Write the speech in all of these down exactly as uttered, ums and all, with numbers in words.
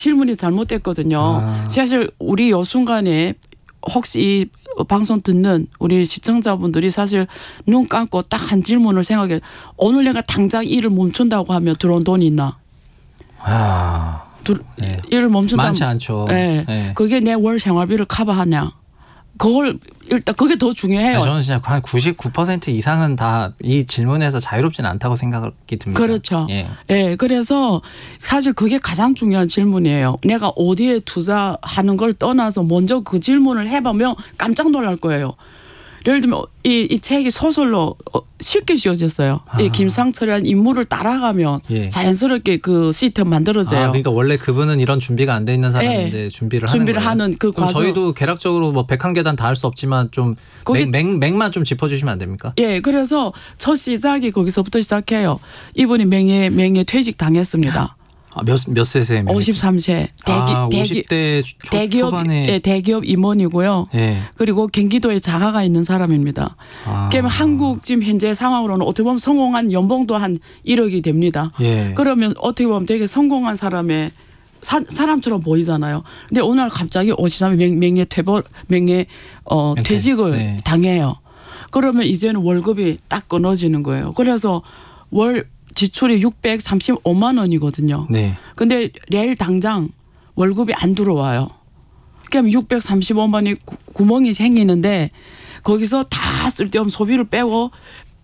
질문이 잘못됐거든요. 아. 사실 우리 요 순간에 혹시 이 방송 듣는 우리 시청자분들이 사실 눈 감고 딱 한 질문을 생각해. 오늘 내가 당장 일을 멈춘다고 하면 들어온 돈이 있나? 아. 들, 네. 일을 멈춘다. 많지 않죠. 네. 네. 그게 내 월 생활비를 커버하냐? 그걸 일단 그게 더 중요해요. 아니, 저는 진짜 한 구십구 퍼센트 이상은 다 이 질문에서 자유롭지는 않다고 생각이 듭니다. 그렇죠. 예. 예, 그래서 사실 그게 가장 중요한 질문이에요. 내가 어디에 투자하는 걸 떠나서 먼저 그 질문을 해보면 깜짝 놀랄 거예요. 예를 들면 이, 이 책이 소설로 쉽게 지어졌어요. 아. 이 김상철이라는 인물을 따라가면 예. 자연스럽게 그 시스템 만들어져요. 아, 그러니까 원래 그분은 이런 준비가 안 돼 있는 사람인데 예. 준비를, 준비를 하는 거예요. 하는 그 그럼 과정. 저희도 개략적으로 뭐 백한 계단 다 할 수 없지만 좀 거기- 맥, 맥, 맥만 좀 짚어주시면 안 됩니까? 예, 그래서 첫 시작이 거기서부터 시작해요. 이분이 명예 명예 퇴직 당했습니다. 아, 몇, 몇 세세에? 오십삼 세 대기, 아, 대기, 오십 대 초, 대기업, 초반에. 예, 대기업 임원이고요. 예. 그리고 경기도에 자가가 있는 사람입니다. 아. 그러면 한국 지금 현재 상황으로는 어떻게 보면 성공한 연봉도 한 일억이 됩니다. 예. 그러면 어떻게 보면 되게 성공한 사람의 사, 사람처럼 보이잖아요. 근데 오늘 갑자기 오십삼 세 명예 퇴보 명예 어, 멘트. 퇴직을 네. 당해요. 그러면 이제는 월급이 딱 끊어지는 거예요. 그래서 월 지출이 육백삼십오만 원이거든요. 네. 근데 내일 당장 월급이 안 들어와요. 그럼 육백삼십오만 원이 구, 구멍이 생기는데 거기서 다 쓸데없는 소비를 빼고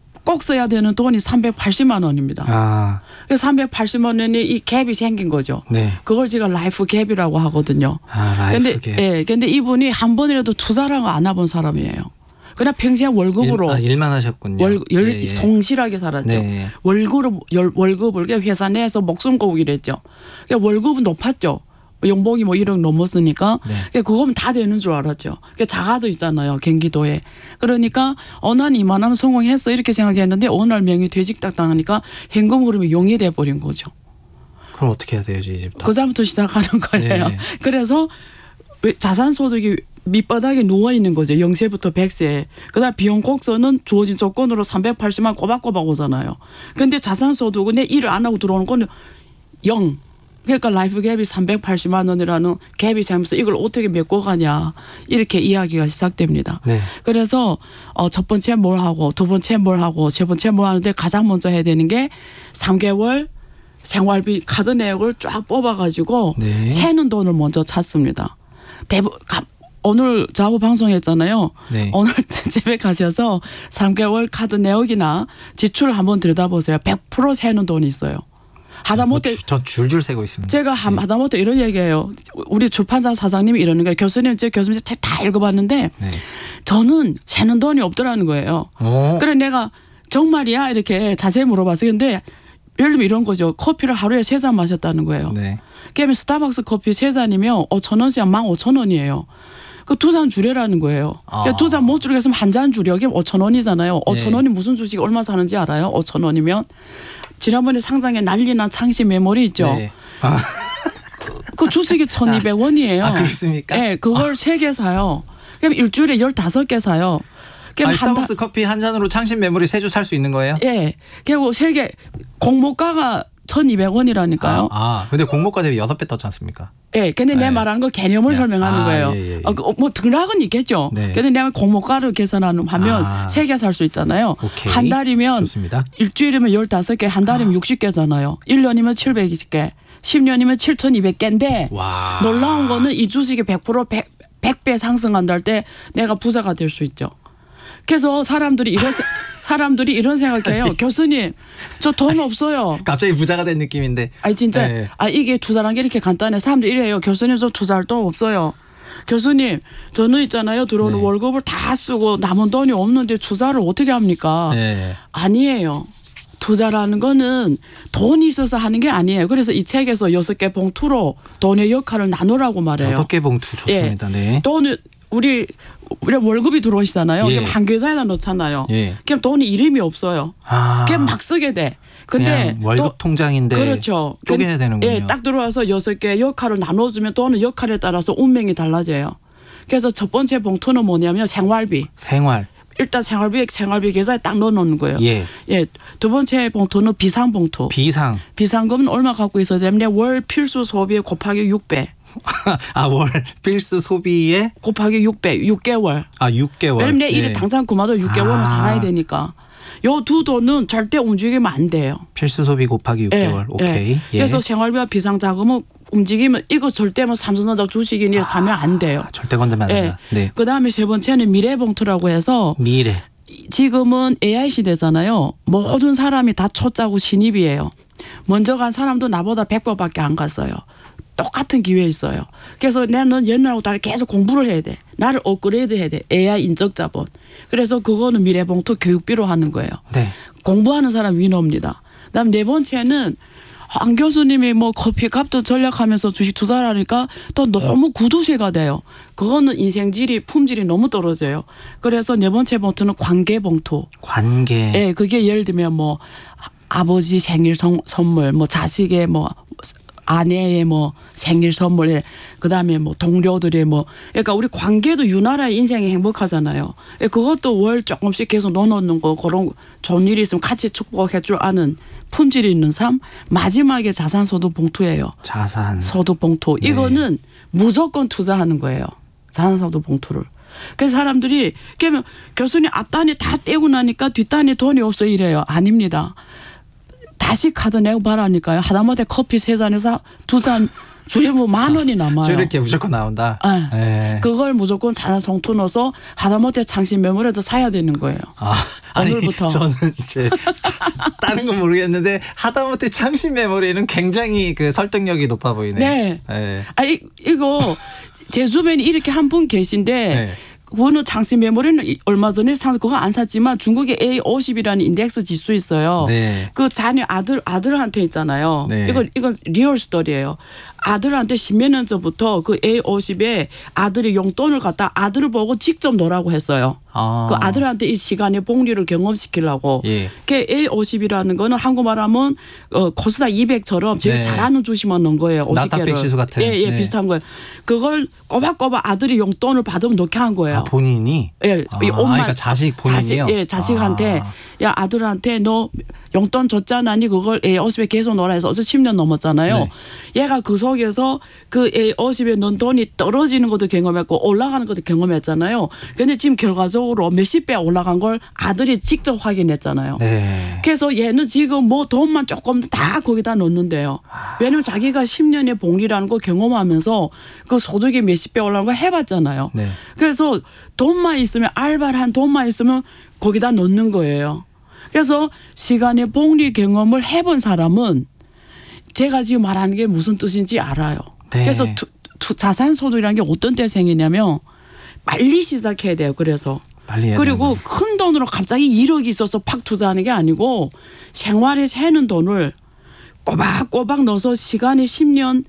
꼭 써야 되는 돈이 삼백팔십만 원입니다. 아. 그래서 삼백팔십만 원이 이 갭이 생긴 거죠. 네. 그걸 제가 라이프 갭이라고 하거든요. 아, 라이프 근데, 갭. 예, 근데 이분이 한 번이라도 투자라고 안 해본 사람이에요. 그냥 평생 월급으로 일, 아, 일만 하셨군요. 월, 열, 예, 예. 성실하게 살았죠. 네. 월급을, 열, 월급을 그냥 회사 내에서 목숨 걸고 일했죠. 그러니까 월급은 높았죠. 연봉이 뭐 일억 넘었으니까. 네. 그러니까 그거면 다 되는 줄 알았죠. 그러니까 자가도 있잖아요. 경기도에. 그러니까 어, 난 이만하면 성공했어 이렇게 생각했는데 어느 날 명의 퇴직 딱 당하니까 현금 흐름이 용이 돼버린 거죠. 그럼 어떻게 해야 돼요, 이 집? 그 다음부터 시작하는 거예요. 네. 그래서 자산소득이 밑바닥에 누워있는 거죠. 영 세부터 백 세. 그다음 비용 곡선은 주어진 조건으로 삼백팔십만 꼬박꼬박 오잖아요. 근데 자산소득은 내 일을 안 하고 들어오는 거는 영. 그러니까 라이프 갭이 삼백팔십만 원이라는 갭이 생기면서 이걸 어떻게 메꿔 가냐 이렇게 이야기가 시작됩니다. 네. 그래서 어, 첫 번째 뭘 하고 두 번째 뭘 하고 세 번째 뭘 하는데 가장 먼저 해야 되는 게 삼 개월 생활비 카드 내역을 쫙 뽑아가지고 네. 세는 돈을 먼저 찾습니다. 대부 오늘 저하고 방송했잖아요. 네. 오늘 집에 가셔서 삼 개월 카드 내역이나 지출을 한번 들여다보세요. 백 퍼센트 세는 돈이 있어요. 하다못해 뭐 전 줄줄 세고 있습니다. 제가 한 하다못해 이런 얘기해요. 우리 출판사 사장님이 이러는 거예요. 교수님, 제 교수님 책 다 읽어봤는데 네. 저는 세는 돈이 없더라는 거예요. 오. 그래 내가 정말이야 이렇게 자세히 물어봤어요. 근데 예를 들면 이런 거죠. 커피를 하루에 세 잔 마셨다는 거예요. 네. 그러면 스타벅스 커피 세 잔이면 오천 원씩 만 오천 원이에요. 그 두 잔 줄여라는 거예요. 아. 두 잔 못 줄이겠으면 한 잔 줄여. 그게 오천 원이잖아요. 오천 네. 원이 무슨 주식 얼마 사는지 알아요? 오천 원이면. 지난번에 상장에 난리난 창시 메모리 있죠. 네. 아. 그 주식이 천이백 원이에요. 아, 그렇습니까? 네, 그걸 세 개 사요. 그럼 일주일에 열다섯 개 사요. 그럼 아, 한 달- 스타벅스 커피 한 잔으로 창신 메모리 세 주 살 수 있는 거예요? 예. 그리고 세 개 공모가가 천이백 원이라니까요. 아, 아, 근데 공모가 대비 여섯 배 떴지 않습니까? 예, 근데 내 네. 말하는 거 개념을 네. 설명하는 아, 거예요. 예, 예, 예. 어, 그, 뭐 등락은 있겠죠. 네. 근데 내가 공모가를 계산하면 아. 세 개 살 수 있잖아요. 오케이. 한 달이면 좋습니다. 일주일이면 열다섯 개, 한 달이면 육십 개잖아요. 일 년이면 칠백이십 개, 십 년이면 칠천이백 개인데 와. 놀라운 거는 이 주식이 백 퍼센트 백, 백 배 상승한다 할 때 내가 부자가 될 수 있죠. 그래서 사람들이 이런 세- 사람들이 이런 생각해요. 교수님, 저 돈 없어요. 갑자기 부자가 된 느낌인데. 아니 진짜 네. 아 이게 투자란 게 이렇게 간단해. 사람들이 이래요. 교수님 저 투자할 돈 없어요. 교수님 저는 있잖아요. 들어오는 네. 월급을 다 쓰고 남은 돈이 없는데 투자를 어떻게 합니까? 네. 아니에요. 투자라는 거는 돈이 있어서 하는 게 아니에요. 그래서 이 책에서 여섯 개 봉투로 돈의 역할을 나누라고 말해요. 여섯 개 봉투 좋습니다. 예. 네. 돈을 우리 우리 월급이 들어오시잖아요. 예. 그럼 한 계좌에다 넣잖아요. 예. 그럼 돈이 이름이 없어요. 아. 그냥 막 쓰게 돼. 근데 그냥 월급 또- 통장인데 그렇죠. 쪼개야 되는군요. 예, 딱 들어와서 여섯 개 역할을 나눠주면 또는 역할에 따라서 운명이 달라져요. 그래서 첫 번째 봉투는 뭐냐면 생활비. 생활. 일단 생활비 생활비 계좌에 딱 넣어놓는 거예요. 예. 예. 두 번째 봉투는 비상봉투. 비상. 비상금은 얼마 갖고 있어야 되는데 월 필수 소비에 곱하기 육 배. 아, 월 필수 소비에 곱하기 육 배. 육 개월. 아, 육 개월. 왜냐면 내 예. 일이 당장 그만둬 육 개월은 아. 살아야 되니까. 요 두 돈은 절대 움직이면 안 돼요. 필수 소비 곱하기 육 개월. 예, 오케이. 예. 예. 그래서 생활비와 비상자금은 움직이면 이거 절대 뭐 삼성전자 주식이니 사면 안 돼요. 아, 절대 건드면 안 예. 된다. 네. 그다음에 세 번째는 미래봉투라고 해서 미래. 지금은 에이아이 시대잖아요. 모든 사람이 다 초짜고 신입이에요. 먼저 간 사람도 나보다 백 번밖에 안 갔어요. 똑같은 기회에 있어요. 그래서 나는 옛날하고 다르게 계속 공부를 해야 돼. 나를 업그레이드 해야 돼. 에이아이 인적 자본. 그래서 그거는 미래봉투 교육비로 하는 거예요. 네. 공부하는 사람 위너입니다. 그다음 네 번째는 한 교수님이 뭐 커피 값도 전략하면서 주식 투자를 하니까 또 너무 구두쇠가 돼요. 그거는 인생질이 품질이 너무 떨어져요. 그래서 네 번째 봉투는 관계봉투. 관계. 예, 그게 예를 들면 뭐 아버지 생일 선, 선물, 뭐 자식의 뭐 아내의 뭐 생일 선물, 그다음에 뭐 동료들의 뭐, 그러니까 우리 관계도 유나라의 인생이 행복하잖아요. 그것도 월 조금씩 계속 넣어놓는 거, 그런 좋은 일이 있으면 같이 축복할 줄 아는 품질이 있는 삶. 마지막에 자산소득 봉투예요. 자산. 소득 봉투. 네. 이거는 무조건 투자하는 거예요. 자산소득 봉투를. 그래서 사람들이 그러면 교수님 앞단에 다 떼고 나니까 뒷단에 돈이 없어 이래요. 아닙니다. 다시 카드 내고 바라니까요. 하다못해 커피 세 잔에서 두 잔 줄이면 만 원이 남아요. 이렇게 무조건 나온다. 네. 네. 그걸 무조건 자산송투 넣어서 하다못해 창신 메모라도 사야 되는 거예요. 아, 아니, 오늘부터. 저는 이제 다른 건 모르겠는데 하다못해 창신 메모리는 굉장히 그 설득력이 높아 보이네요. 네. 네. 아, 이, 이거 제 주변에 이렇게 한 분 계신데 네. 그거는 장신 메모리는 얼마 전에 사 그거 안 샀지만 중국에 에이 오십이라는 인덱스 지수 있어요. 네. 그 자녀 아들 아들한테 있잖아요. 네. 이건 이건 리얼 스토리예요. 아들한테 십몇 년 전부터 그 에이 오십에 아들이 용돈을 갖다 아들을 보고 직접 넣으라고 했어요. 아. 그 아들한테 이 시간의 복리를 경험시키려고. 예. 그 에이 오십이라는 거는 한국말 하면 어, 코스닥 이백처럼 제일 네. 잘하는 주식만 넣은 거예요. 나스닥 오십 개를. 백지수 같은. 예, 예, 네. 비슷한 거예요. 그걸 꼬박꼬박 아들이 용돈을 받으면 넣게 한 거예요. 아, 본인이? 예, 아, 이 옷만 그러니까 자식 본인이요? 자식, 예, 자식한테 아. 야 아들한테 너 용돈 줬잖아니 그걸 에이 오십에 계속 넣어라 해서 어제 십 년 넘었잖아요. 네. 얘가 그 속에서 그 에이 오십에 넣은 돈이 떨어지는 것도 경험했고 올라가는 것도 경험했잖아요. 근데 지금 결과적으로 몇십 배 올라간 걸 아들이 직접 확인했잖아요. 네. 그래서 얘는 지금 뭐 돈만 조금 다 거기다 넣는데요. 왜냐면 자기가 십 년의 복리라는 거 경험하면서 그 소득이 몇십 배 올라간 거 해봤잖아요. 네. 그래서 돈만 있으면 알바를 한 돈만 있으면 거기다 넣는 거예요. 그래서 시간의 복리 경험을 해본 사람은 제가 지금 말하는 게 무슨 뜻인지 알아요. 네. 그래서 투, 투, 자산소득이라는 게 어떤 때 생기냐면 빨리 시작해야 돼요. 그래서. 빨리 해야 그리고 되는데. 큰 돈으로 갑자기 일억이 있어서 팍 투자하는 게 아니고 생활에 새는 돈을 꼬박꼬박 넣어서 시간에 십 년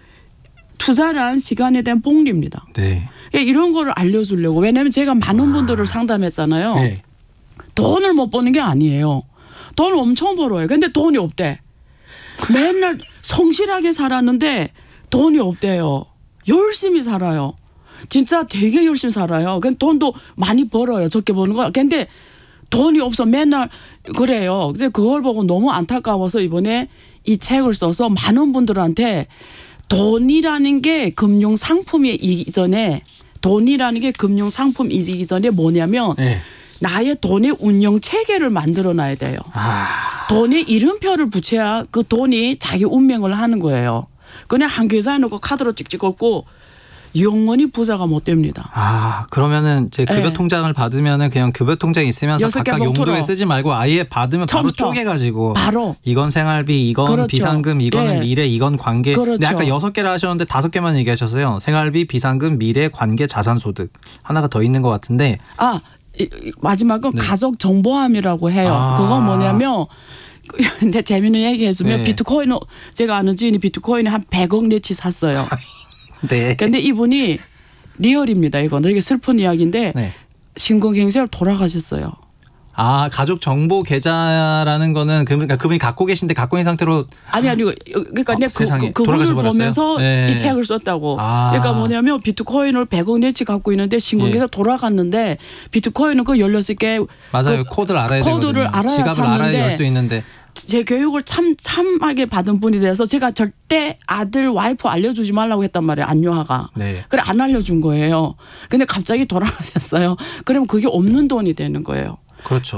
투자를 한 시간에 대한 복리입니다. 네. 이런 거를 알려주려고. 왜냐하면 제가 많은 분들을 상담했잖아요. 네. 돈을 못 버는 게 아니에요. 돈을 엄청 벌어요. 근데 돈이 없대. 맨날 성실하게 살았는데 돈이 없대요. 열심히 살아요. 진짜 되게 열심히 살아요. 근데 돈도 많이 벌어요. 적게 버는 거. 근데 돈이 없어 맨날 그래요. 근데 그걸 보고 너무 안타까워서 이번에 이 책을 써서 많은 분들한테 돈이라는 게 금융 상품이기 전에 돈이라는 게 금융 상품이기 전에 뭐냐면 네. 나의 돈의 운영 체계를 만들어 놔야 돼요. 아. 돈에 이름표를 붙여야 그 돈이 자기 운명을 하는 거예요. 그냥 한 계좌에 넣고 카드로 찍찍 걷고 영원히 부자가 못 됩니다. 아, 그러면은 이제 급여 네. 통장을 받으면은 그냥 급여 통장 있으면서 여섯 개 각각 봉투로. 용도에 쓰지 말고 아예 받으면 바로 처음부터. 쪼개가지고 바로. 이건 생활비, 이건 그렇죠. 비상금, 이거는 예. 미래, 이건 관계. 그렇죠. 근데 아까 여섯 개를 하셨는데 다섯 개만 얘기하셨어요. 생활비, 비상금, 미래, 관계, 자산소득. 하나가 더 있는 것 같은데. 아 이- 이- 마지막은 네. 가족 정보함이라고 해요. 아. 그건 뭐냐면 근데 재미있는 얘기 해주면 네. 비트코인 제가 아는 지인이 비트코인에 한 백억 내치 샀어요. 네. 근데 이분이 리얼입니다. 이건 되게 슬픈 이야기인데 네. 신공경세로 돌아가셨어요. 아, 가족 정보 계좌라는 거는 그러니까 그분이 갖고 계신데 갖고 있는 상태로 아니 아니 그러니까 어, 내가 그, 세상에, 그, 그분을 돌아가셔 버렸어요? 보면서 네. 이 책을 썼다고. 아. 그러니까 뭐냐면 비트코인을 백억 내치 갖고 있는데 신고기에서 예. 돌아갔는데 비트코인은 그 열여섯 개 맞아요. 그 코드를 알아야 코드를 되거든요. 알아야 지갑을 알아야 찾는데 열 수 있는데. 제 교육을 참 참하게 받은 분이 돼서 제가 절대 아들 와이프 알려주지 말라고 했단 말이에요. 안요하가. 네. 그래 안 알려준 거예요. 근데 갑자기 돌아가셨어요. 그러면 그게 없는 돈이 되는 거예요. 그렇죠.